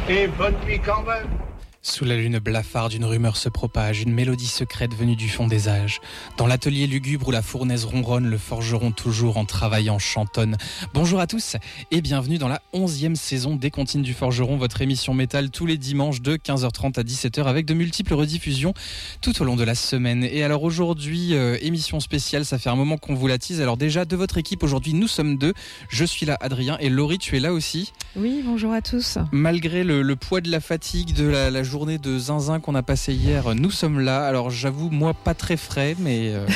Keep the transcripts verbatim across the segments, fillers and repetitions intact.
Et bonne nuit quand même. Sous la lune blafarde, une rumeur se propage, une mélodie secrète venue du fond des âges. Dans l'atelier lugubre où la fournaise ronronne, le forgeron toujours en travaillant chantonne. Bonjour à tous et bienvenue dans la onzième saison des Comptines du Forgeron, votre émission métal tous les dimanches de quinze heures trente à dix-sept heures avec de multiples rediffusions tout au long de la semaine. Et alors aujourd'hui, euh, émission spéciale, ça fait un moment qu'on vous la tease. Alors déjà, de votre équipe aujourd'hui, nous sommes deux. Je suis là, Adrien, et Laurie, tu es là aussi. Oui, bonjour à tous. Malgré le, le poids de la fatigue, de la, la journée journée de zinzin qu'on a passé hier, nous sommes là. Alors j'avoue, moi pas très frais, mais euh,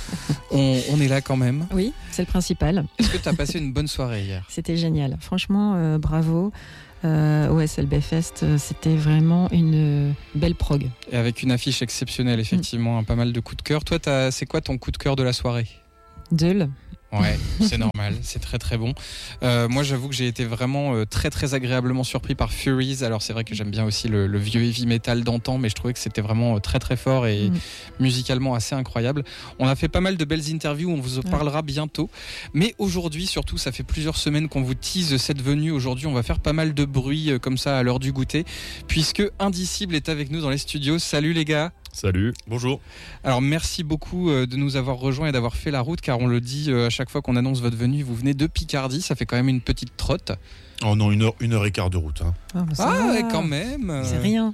on, on est là quand même. Oui, c'est le principal. Est-ce que tu as passé une bonne soirée hier ? C'était génial, franchement, euh, bravo. Euh, O S L B Fest, c'était vraiment une belle prog. Et avec une affiche exceptionnelle, effectivement, mmh. Pas mal de coups de cœur. Toi, t'as, c'est quoi ton coup de cœur de la soirée ? Deul. Ouais, c'est normal, c'est très très bon. Euh, moi j'avoue que j'ai été vraiment euh, très très agréablement surpris par Furies. Alors c'est vrai que j'aime bien aussi le, le vieux heavy metal d'antan, mais je trouvais que c'était vraiment euh, très très fort et mmh. musicalement assez incroyable. On a fait pas mal de belles interviews, on vous en parlera ouais. bientôt. Mais aujourd'hui surtout, ça fait plusieurs semaines qu'on vous tease cette venue. Aujourd'hui on va faire pas mal de bruit euh, comme ça à l'heure du goûter, puisque Indicible est avec nous dans les studios. Salut les gars. Salut, bonjour. Alors merci beaucoup de nous avoir rejoints et d'avoir fait la route, car on le dit à chaque fois qu'on annonce votre venue, vous venez de Picardie, ça fait quand même une petite trotte. Oh non, une heure, une heure et quart de route. Hein. Oh, ah ouais, quand même. C'est rien.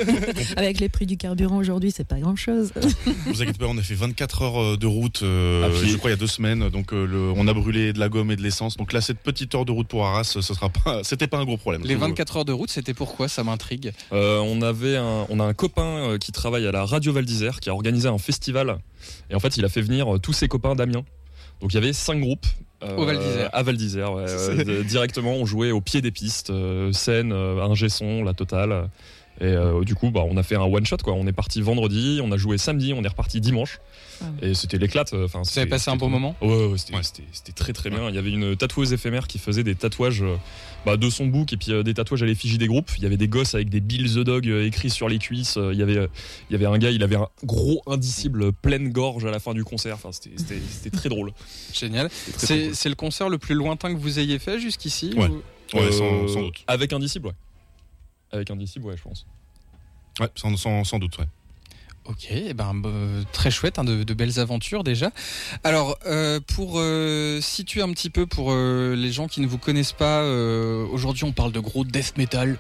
Avec les prix du carburant aujourd'hui, c'est pas grand-chose. Vous inquiétez pas, on a fait vingt-quatre heures de route, euh, je crois il y a deux semaines, donc euh, le, on a brûlé de la gomme et de l'essence. Donc là, cette petite heure de route pour Arras, ce sera pas, c'était pas un gros problème. Les vingt-quatre heures de route, c'était pourquoi ? Ça m'intrigue. Euh, on avait un, on a un copain qui travaille à la Radio Val d'Isère, qui a organisé un festival, et en fait, il a fait venir tous ses copains d'Amiens. Donc il y avait cinq groupes. Euh, Au Val d'Isère. À Val d'Isère, ouais. euh, directement, on jouait au pied des pistes, euh, scène, euh, ingé son, la totale. Et euh, du coup, bah, on a fait un one shot, quoi. On est parti vendredi, on a joué samedi, on est reparti dimanche. Ah. Et c'était l'éclate. Enfin, vous avez passé un bon moment ? Ouais, ouais, c'était, ouais. C'était, c'était très très bien. Il y avait une tatoueuse éphémère qui faisait des tatouages bah, de son book et puis euh, des tatouages à l'effigie des groupes. Il y avait des gosses avec des Bill the Dog euh, écrits sur les cuisses. Il y avait, euh, il y avait un gars, il avait un gros Indicible pleine gorge à la fin du concert. Enfin, c'était, c'était, c'était très drôle. Génial. Très, c'est, très c'est le concert le plus lointain que vous ayez fait jusqu'ici ? Ouais, ou... ouais euh, sans, sans doute. Avec Indicible, ouais. Avec Indicible, ouais, je pense. Ouais, sans, sans, sans doute, ouais. Ok, eh ben, euh, très chouette, hein, de, de belles aventures déjà. Alors, euh, pour euh, situer un petit peu pour euh, les gens qui ne vous connaissent pas, euh, aujourd'hui on parle de gros death metal.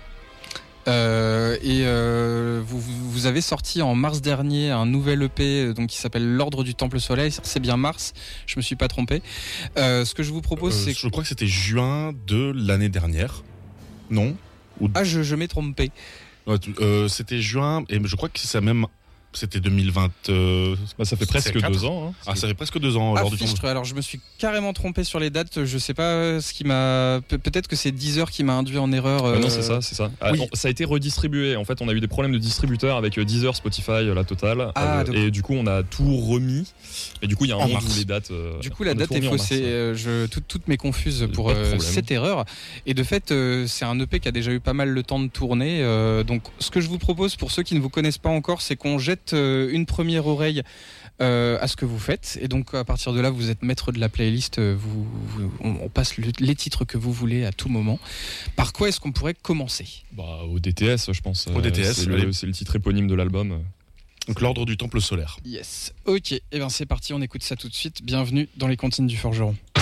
Euh, et euh, vous, vous avez sorti en mars dernier un nouvel E P donc, qui s'appelle L'Ordre du Temple Soleil. C'est bien mars, je me suis pas trompé. Euh, ce que je vous propose, euh, c'est... Je crois que c'était juin de l'année dernière. Non Ou... Ah, je, je m'ai trompé. Ouais, euh, c'était juin, et je crois que c'est même... C'était deux mille vingt. Euh, bah, ça fait presque deux ans. Hein. Ah, ça fait presque deux ans. Ah, lors du fichtre, alors je me suis carrément trompé sur les dates. Je sais pas ce qui m'a. Pe- peut-être que c'est Deezer qui m'a induit en erreur. Euh... Ah non, c'est ça, c'est ça. Ah, oui. on, ça a été redistribué. En fait, on a eu des problèmes de distributeurs avec Deezer, Spotify, la totale. Ah, euh, et du coup, on a tout remis. Et du coup, il y a un moment où les dates. Euh, du coup, la date est faussée. Euh, je, tout, toutes mes confuses pour euh, cette erreur. Et de fait, euh, c'est un E P qui a déjà eu pas mal le temps de tourner. Euh, donc, ce que je vous propose pour ceux qui ne vous connaissent pas encore, c'est qu'on jette euh, une première oreille euh, à ce que vous faites, et donc à partir de là vous êtes maître de la playlist, vous, vous, on, on passe le, les titres que vous voulez à tout moment. Par quoi est-ce qu'on pourrait commencer ? Bah, au D T S, je pense. Au D T S, c'est le, c'est le titre éponyme de l'album. Donc L'Ordre du Temple Solaire. Yes. Ok, et eh bien c'est parti, on écoute ça tout de suite. Bienvenue dans les Comptines du Forgeron.